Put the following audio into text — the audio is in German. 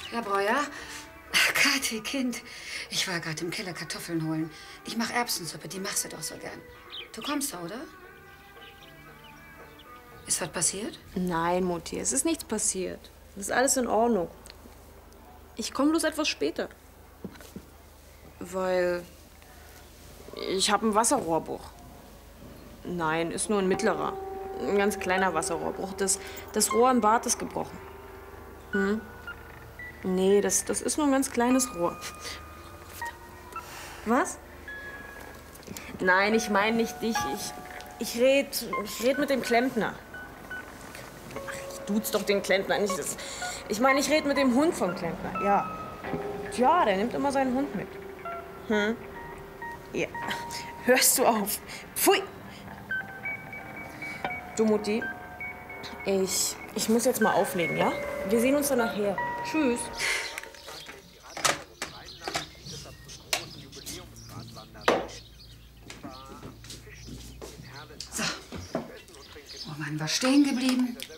Herr Breuer? Kathi, Kind. Ich war gerade im Keller Kartoffeln holen. Ich mache Erbsensuppe, die machst du doch so gern. Du kommst da, oder? Ist was passiert? Nein, Mutti, es ist nichts passiert. Es ist alles in Ordnung. Ich komme bloß etwas später. Weil ich habe einen Wasserrohrbruch. Nein, ist nur ein mittlerer. Ein ganz kleiner Wasserrohrbruch. Das Rohr im Bad ist gebrochen. Hm? Nee, das ist nur ein ganz kleines Rohr. Was? Nein, ich meine nicht dich. Ich red mit dem Klempner. Ach, ich duze doch den Klempner nicht. Ich meine, ich rede mit dem Hund vom Klempner, ja. Tja, der nimmt immer seinen Hund mit. Hm? Ja. Hörst du auf? Pfui! Du, Mutti, ich muss jetzt mal auflegen, ja? Wir sehen uns dann nachher. Tschüss. So. Wo waren wir stehen geblieben?